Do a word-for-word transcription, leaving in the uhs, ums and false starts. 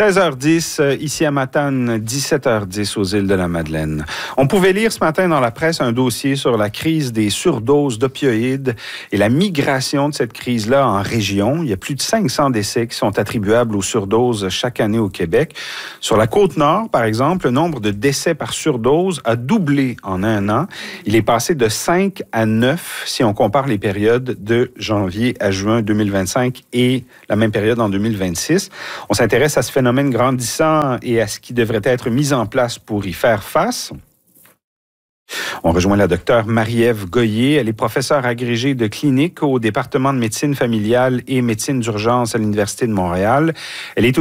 seize heures dix, ici à Matane, dix-sept heures dix aux îles de la Madeleine. On pouvait lire ce matin dans la presse un dossier sur la crise des surdoses d'opioïdes et la migration de cette crise-là en région. Il y a plus de cinq cents décès qui sont attribuables aux surdoses chaque année au Québec. Sur la Côte-Nord, par exemple, le nombre de décès par surdose a doublé en un an. Il est passé de cinq à neuf si on compare les périodes de janvier à juin deux mille vingt-cinq et la même période en deux mille vingt-six. On s'intéresse à ce phénomène grandissant et à ce qui devrait être mis en place pour y faire face. On rejoint la docteure Marie-Ève Goyer. Elle est professeure agrégée de clinique au département de médecine familiale et médecine d'urgence à l'Université de Montréal. Elle est